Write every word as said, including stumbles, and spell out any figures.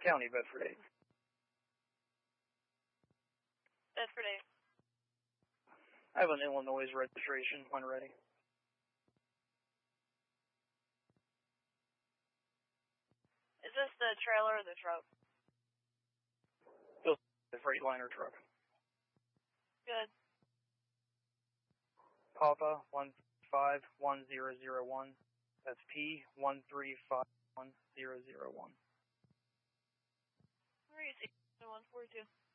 County, Bedford eight. Bedford eight. I have an Illinois registration when ready. Is this the trailer or the truck? The Freightliner truck. Good. Papa one five one zero zero one. That's P one three five one zero zero one. Where are you? one forty-two.